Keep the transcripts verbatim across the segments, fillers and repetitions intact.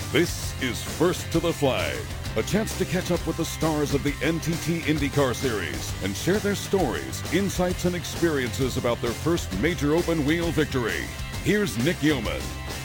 This is First to the Flag, a chance to catch up with the stars of the N T T IndyCar Series and share their stories, insights, and experiences about their first major open-wheel victory. Here's Nick Yeoman.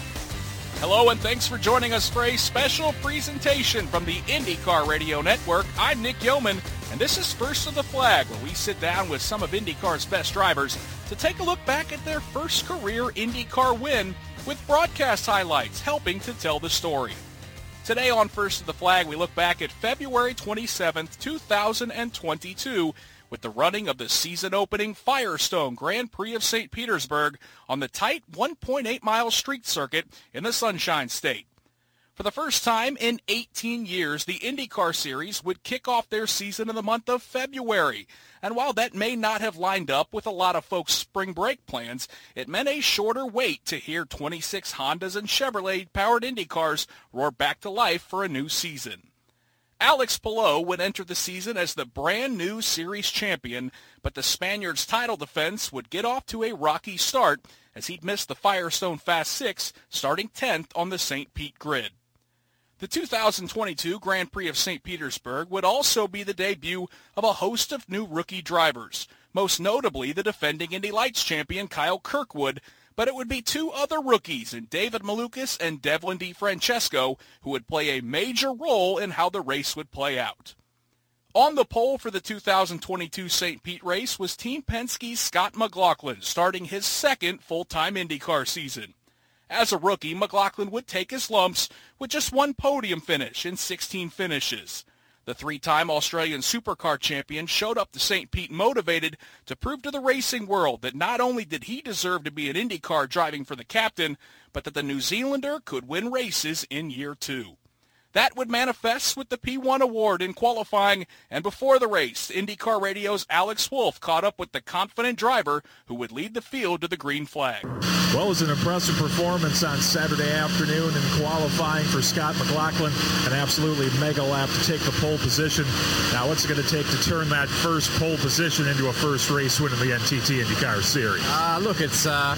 Hello, and thanks for joining us for a special presentation from the IndyCar Radio Network. I'm Nick Yeoman, and this is First to the Flag, where we sit down with some of IndyCar's best drivers to take a look back at their first career IndyCar win with broadcast highlights helping to tell the story. Today on First to the Flag, we look back at February twenty-seventh, two thousand twenty-two, with the running of the season-opening Firestone Grand Prix of Saint Petersburg on the tight one point eight mile street circuit in the Sunshine State. For the first time in eighteen years, the IndyCar Series would kick off their season in the month of February. And while that may not have lined up with a lot of folks' spring break plans, it meant a shorter wait to hear twenty-six Hondas and Chevrolet-powered IndyCars roar back to life for a new season. Alex Palou would enter the season as the brand new series champion, but the Spaniard's title defense would get off to a rocky start as he'd missed the Firestone Fast Six, starting tenth on the Saint Pete grid. The two thousand twenty-two Grand Prix of Saint Petersburg would also be the debut of a host of new rookie drivers, most notably the defending Indy Lights champion Kyle Kirkwood, but it would be two other rookies in David Malukas and Devlin DeFrancesco who would play a major role in how the race would play out. On the pole for the two thousand twenty-two Saint Pete race was Team Penske's Scott McLaughlin, starting his second full-time IndyCar season. As a rookie, McLaughlin would take his lumps with just one podium finish in sixteen finishes. The three-time Australian Supercar champion showed up to Saint Pete motivated to prove to the racing world that not only did he deserve to be an IndyCar driving for the captain, but that the New Zealander could win races in year two. That would manifest with the P one award in qualifying, and before the race, IndyCar Radio's Alex Wolff caught up with the confident driver who would lead the field to the green flag. Well, it was an impressive performance on Saturday afternoon in qualifying for Scott McLaughlin. An absolutely mega lap to take the pole position. Now, what's it going to take to turn that first pole position into a first race win in the N T T IndyCar Series? Uh, look, it's... Uh...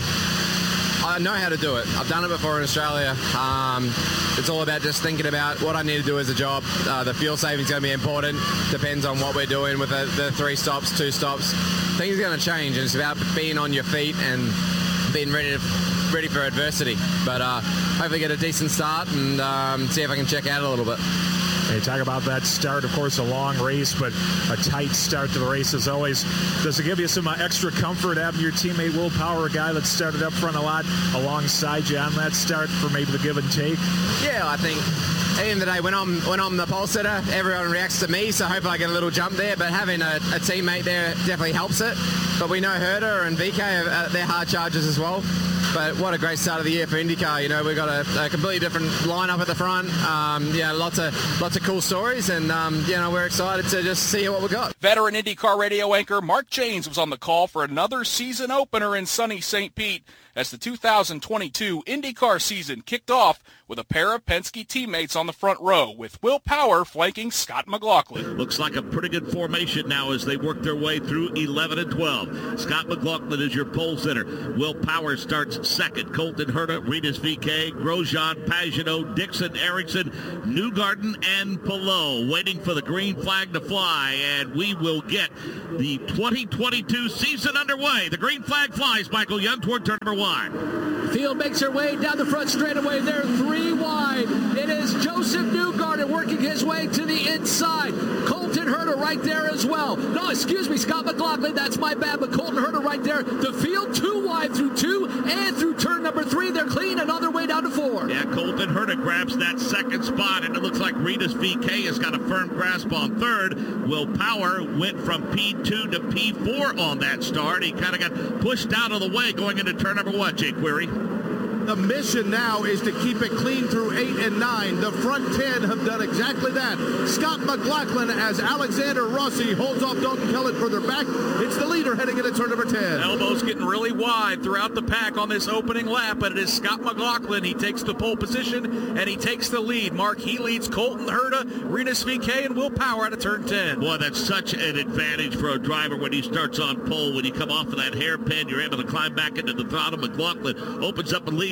I know how to do it. I've done it before in Australia. Um, it's all about just thinking about what I need to do as a job. Uh, the fuel saving is going to be important. Depends on what we're doing with the, the three stops, two stops. Things are going to change, and it's about being on your feet and being ready to, ready for adversity. But uh, hopefully get a decent start and um, see if I can check out a little bit. Hey, talk about that start. Of course, a long race, but a tight start to the race as always. Does it give you some uh, extra comfort having your teammate Will Power, a guy that started up front a lot, alongside you on that start for maybe the give and take? Yeah, I think at the end of the day, when I'm when I'm the pole sitter, everyone reacts to me, so hopefully I get a little jump there. But having a, a teammate there definitely helps it. But we know Herder and V K, are, they're hard chargers as well. But what a great start of the year for IndyCar. You know, we've got a, a completely different lineup at the front. Um, you know, lots of lots of cool stories, and um, you know, we're excited to just see what we got. Veteran IndyCar radio anchor Mark Janes was on the call for another season opener in sunny Saint Pete as the two thousand twenty-two IndyCar season kicked off with a pair of Penske teammates on the front row, with Will Power flanking Scott McLaughlin. Looks like a pretty good formation now as they work their way through eleven and twelve. Scott McLaughlin is your pole sitter. Will Power starts second. Colton Herta, Rinus V K, Grosjean, Pagenaud, Dixon, Erickson, Newgarden, and Palou waiting for the green flag to fly, and we will get the twenty twenty-two season underway. The green flag flies, Michael Young, toward turn number one. Field makes her way down the front straightaway. They're three wide. It is Joseph Newgarden working his way to the inside. Colton Herta right there as well. No, excuse me, Scott McLaughlin. That's my bad, but Colton Herta right there. The field too wide through two and through turn number three. They're clean. Another way down to four. Yeah, Colton Herta grabs that second spot, and it looks like Rinus V K has got a firm grasp on third. Will Power went from P two to P four on that start. He kind of got pushed out of the way going into turn number one, Jay Query. The mission now is to keep it clean through eight and nine. The front ten have done exactly that. Scott McLaughlin as Alexander Rossi holds off Dalton Kellett further back. It's the leader heading into turn number ten. Elbows getting really wide throughout the pack on this opening lap, but it is Scott McLaughlin. He takes the pole position, and he takes the lead. Mark, he leads Colton Herta, Rinus V K, and Will Power out of turn ten. Boy, that's such an advantage for a driver when he starts on pole. When you come off of that hairpin, you're able to climb back into the throttle. McLaughlin opens up a lead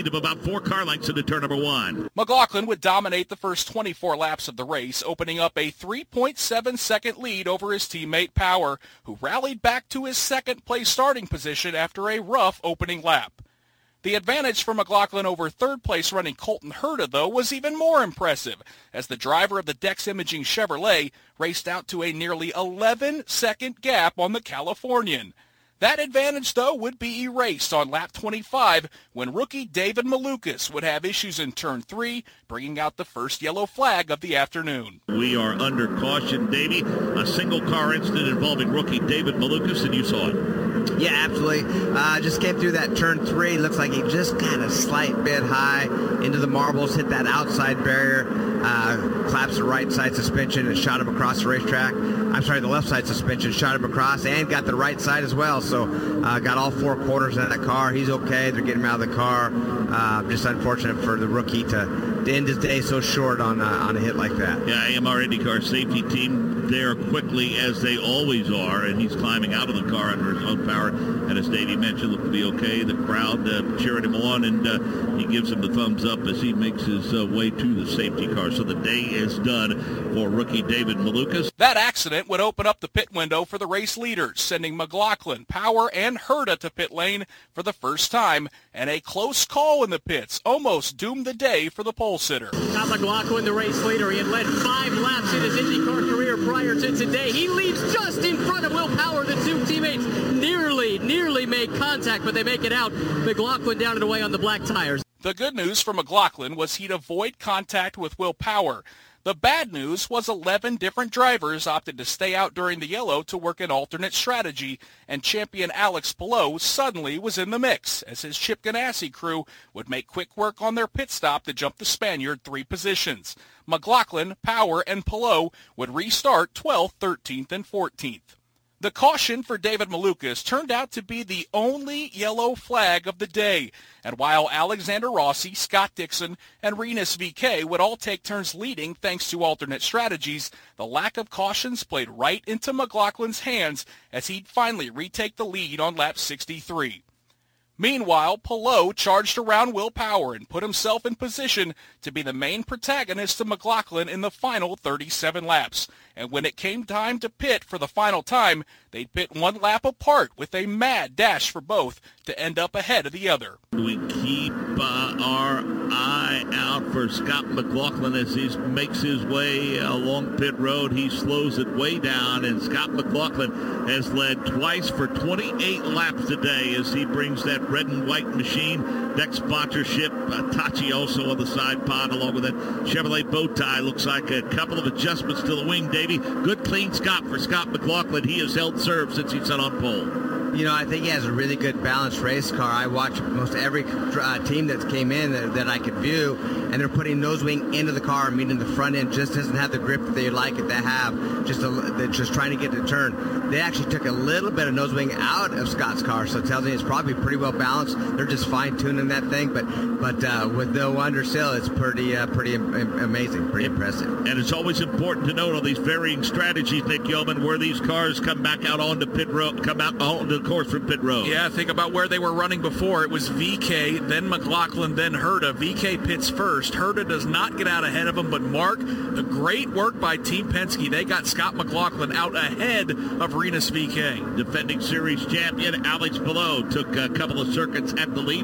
lead of about four car lengths into turn number one. McLaughlin would dominate the first twenty-four laps of the race, opening up a three point seven second lead over his teammate Power, who rallied back to his second-place starting position after a rough opening lap. The advantage for McLaughlin over third-place running Colton Herta, though, was even more impressive, as the driver of the Dex Imaging Chevrolet raced out to a nearly eleven second gap on the Californian. That advantage, though, would be erased on lap twenty-five when rookie David Malukas would have issues in turn three, bringing out the first yellow flag of the afternoon. We are under caution, Davey. A single-car incident involving rookie David Malukas, and you saw it. Yeah, absolutely. Uh, just came through that turn three. Looks like he just got a slight bit high into the marbles, hit that outside barrier, uh, collapsed the right side suspension and shot him across the racetrack. I'm sorry, the left side suspension shot him across and got the right side as well. So uh, got all four quarters in that car. He's okay. They're getting him out of the car. Uh, just unfortunate for the rookie to, to end his day so short on, uh, on a hit like that. Yeah, A M R IndyCar safety team there quickly as they always are, and he's climbing out of the car under his own power. And as Davey mentioned, looked to be okay. The crowd uh, cheering him on, and uh, he gives him the thumbs up as he makes his uh, way to the safety car. So the day is done for rookie David Malukas. That accident would open up the pit window for the race leaders, sending McLaughlin, Power, and Herta to pit lane for the first time, and a close call in the pits almost doomed the day for the pole sitter. Scott McLaughlin, the race leader, he had led five laps in his IndyCar career prior to today. He leaves just in front of Will Power. The two teammates nearly, nearly make contact, but they make it out. McLaughlin down and away on the black tires. The good news for McLaughlin was he'd avoid contact with Will Power. The bad news was eleven different drivers opted to stay out during the yellow to work an alternate strategy, and champion Alex Palou suddenly was in the mix, as his Chip Ganassi crew would make quick work on their pit stop to jump the Spaniard three positions. McLaughlin, Power, and Palou would restart twelfth, thirteenth, and fourteenth. The caution for David Malukas turned out to be the only yellow flag of the day, and while Alexander Rossi, Scott Dixon, and Rinus V K would all take turns leading thanks to alternate strategies, the lack of cautions played right into McLaughlin's hands as he'd finally retake the lead on lap sixty-three. Meanwhile, Palou charged around Will Power and put himself in position to be the main protagonist of McLaughlin in the final thirty-seven laps. And when it came time to pit for the final time, they'd pit one lap apart with a mad dash for both to end up ahead of the other. We keep uh, our eye out for Scott McLaughlin as he makes his way along pit road. He slows it way down, and Scott McLaughlin has led twice for twenty-eight laps today as he brings that red and white machine, deck sponsorship, uh, Tachi also on the side pod along with that Chevrolet bow tie. Looks like a couple of adjustments to the wing, Davey. Good clean Scott for Scott McLaughlin. He has held serve since he's set on pole. You know, I think he has a really good balanced race car. I watch most every uh, team that came in that, that I could view, and they're putting nose wing into the car, meaning the front end just doesn't have the grip that they like it to have. Just a, they're just trying to get the turn. They actually took a little bit of nose wing out of Scott's car, so it tells me it's probably pretty well balanced. They're just fine tuning that thing, but but uh, with no undersail, it's pretty uh, pretty am- amazing, pretty impressive. And it's always important to note on these varying strategies, Nick Yeoman, where these cars come back out onto pit road, come out onto the course from pit road. Yeah, think about where they were running before. It was V K, then McLaughlin, then Herta. V K pits first. Herta does not get out ahead of him, but Mark, the great work by Team Penske. They got Scott McLaughlin out ahead of Rinus V K. Defending series champion Alex Palou took a couple of circuits at the lead.